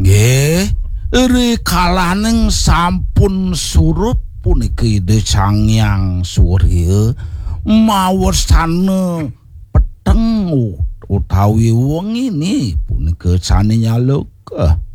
Nggih, rikalaning sampun surup puniki ide Sangyang Surya mawasane peteng utawi wengi ini punika sane nyaluk